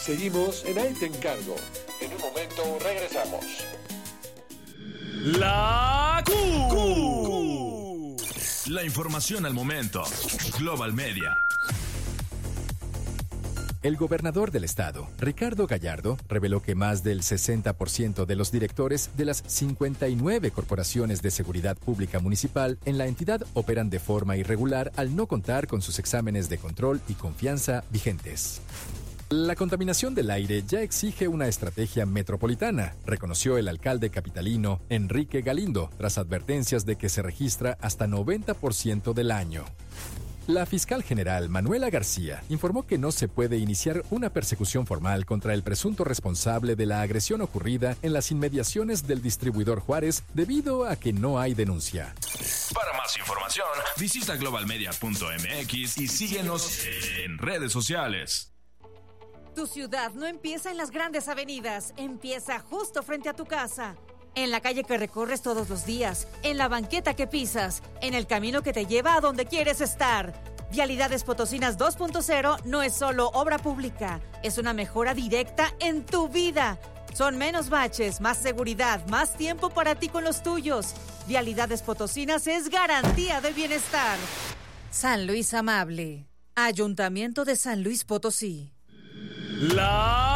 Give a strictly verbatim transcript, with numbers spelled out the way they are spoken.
Seguimos en Ahí Te Encargo. En un momento regresamos. La Q. La información al momento. Global Media. El gobernador del estado, Ricardo Gallardo, reveló que más del sesenta por ciento de los directores de las cincuenta y nueve corporaciones de seguridad pública municipal en la entidad operan de forma irregular al no contar con sus exámenes de control y confianza vigentes. La contaminación del aire ya exige una estrategia metropolitana, reconoció el alcalde capitalino Enrique Galindo, tras advertencias de que se registra hasta noventa por ciento del año. La fiscal general Manuela García informó que no se puede iniciar una persecución formal contra el presunto responsable de la agresión ocurrida en las inmediaciones del distribuidor Juárez debido a que no hay denuncia. Para más información, visita global media punto m x y síguenos en redes sociales. Tu ciudad no empieza en las grandes avenidas, empieza justo frente a tu casa. En la calle que recorres todos los días, en la banqueta que pisas, en el camino que te lleva a donde quieres estar. Vialidades Potosinas dos punto cero no es solo obra pública, es una mejora directa en tu vida. Son menos baches, más seguridad, más tiempo para ti con los tuyos. Vialidades Potosinas es garantía de bienestar. San Luis Amable. Ayuntamiento de San Luis Potosí. La